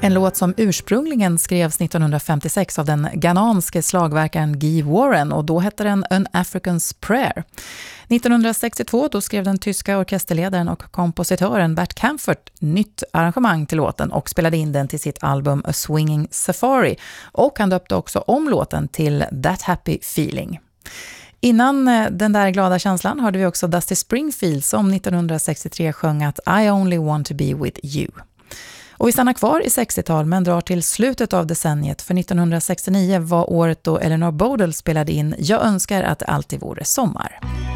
En låt som ursprungligen skrevs 1956 av den ghananske slagverkaren Guy Warren och då hette den An African's Prayer. 1962 då skrev den tyska orkesterledaren och kompositören Bert Kaempfert nytt arrangemang till låten och spelade in den till sitt album A Swinging Safari, och han döpte också om låten till That Happy Feeling. Innan den där glada känslan hörde vi också Dusty Springfield som 1963 sjöng att I only want to be with you. Och vi stannar kvar i 60-tal men drar till slutet av decenniet, för 1969 var året då Eleanor Bodel spelade in Jag önskar att det alltid vore sommar.